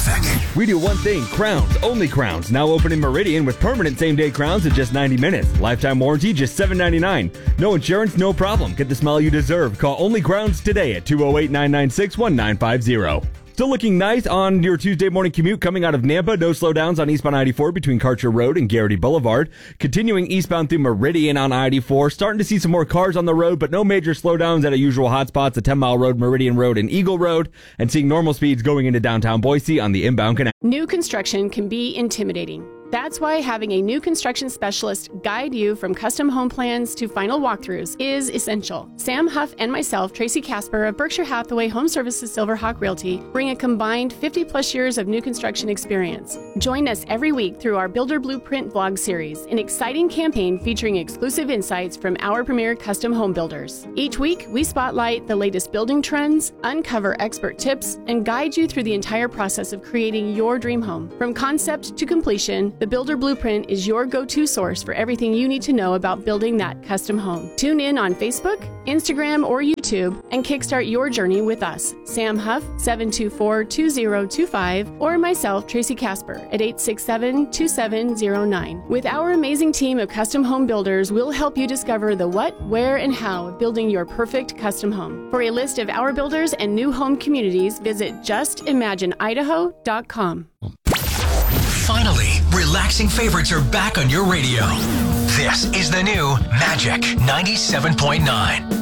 traffic. We do one thing, crowns, only crowns. Now open in Meridian with permanent same-day crowns in just 90 minutes. Lifetime warranty, just $7.99. No insurance, no problem. Get the smile you deserve. Call Only Crowns today at 208-996-1950. Still looking nice on your Tuesday morning commute coming out of Nampa. No slowdowns on eastbound I-84 between Karcher Road and Garrity Boulevard. Continuing eastbound through Meridian on I-84. Starting to see some more cars on the road, but no major slowdowns at our usual hotspots, the 10-mile road, Meridian Road, and Eagle Road. And seeing normal speeds going into downtown Boise on the inbound connect. New construction can be intimidating. That's why having a new construction specialist guide you from custom home plans to final walkthroughs is essential. Sam Huff and myself, Tracy Casper of Berkshire Hathaway Home Services Silverhawk Realty, bring a combined 50-plus years of new construction experience. Join us every week through our Builder Blueprint vlog series, an exciting campaign featuring exclusive insights from our premier custom home builders. Each week, we spotlight the latest building trends, uncover expert tips, and guide you through the entire process of creating your dream home. From concept to completion, the Builder Blueprint is your go-to source for everything you need to know about building that custom home. Tune in on Facebook, Instagram, or YouTube and kickstart your journey with us. Sam Huff, 724-2025, or myself, Tracy Casper, at 867-2709. With our amazing team of custom home builders, we'll help you discover the what, where, and how of building your perfect custom home. For a list of our builders and new home communities, visit justimagineidaho.com. Finally, relaxing favorites are back on your radio. This is the new Magic 97.9.